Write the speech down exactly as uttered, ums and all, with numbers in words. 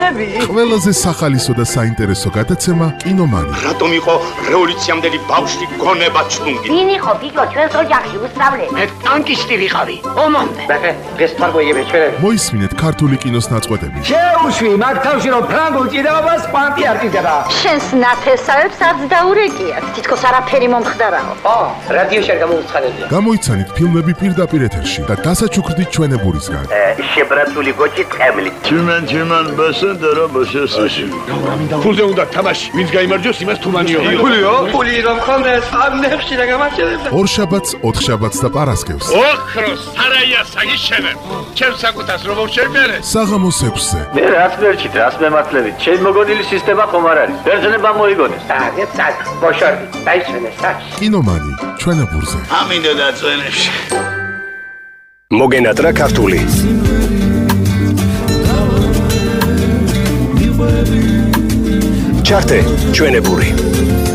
ყველაზე სახალისო და საინტერესო გადაცემა კინომანი. რატომ იყო რევოლუციამდელი ბავშვი გონება ჩუნგი? ვინ იყო გიგო ჩვენს ოჯახში უსწავლე? მე ტანკისტი ვიყავი. ომამდე. ბახე, ეს თარგოიები ჩვენები. მოისმინეთ ქართული კინოს ნაწყვეტები. შეუშვი მაგ თავში რომ ფრანგულ ჭიდაობას პანტი არ ჭირდება. შენს ნათესავებს არც დაურეკიათ. თითქოს არაფერი მომხდარაო. ო, რადიოში არ გამოუცხადებია. გამოიცანით ფილმები პირდაპირ ეთერში და დასაჩუქრდით ჩვენებურისგან. შებრაცული გოჭი ტყემლი. Tümen tümen basın dara basıyorsun. ფულზე უნდა თამაში. ვინც გაიმარჯვოს, იმას თუმანიო. ფულიო? ფული რომ ხონდეს, ამ ნებში რა გამარჯვებდა. ორშაბათს, ოთხშაბათს და პარასკევს. ოქროს სარაია საგიშენებ. ჩემს საკუთას რომ შევმერე. საღამოს ექვსზე. Ne rast verçit, rast mematlevi. Çel mogonili sistema komarari. Berjene bamoigones. აგე წად, ბოშორდი, დაიჩვენე საჩ. კინომანი ჩვენებურზე. Amindo da წვენებში. მოგენატრა ქართული. ჩართე ჩვენებური.